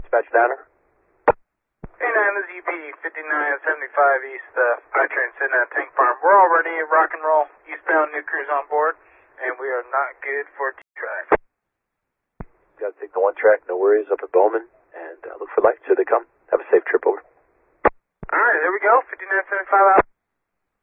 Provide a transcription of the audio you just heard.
Dispatch downer. Hey 9, this is UP 5975 East, I-train sitting at Tank Farm. We're already rock and roll, eastbound, new crews on board, and we are not good for T-track. Got to take the 1 track, no worries, up at Bowman, and look for lights. Here they come. Have a safe trip over. Alright, there we go, 5975 out.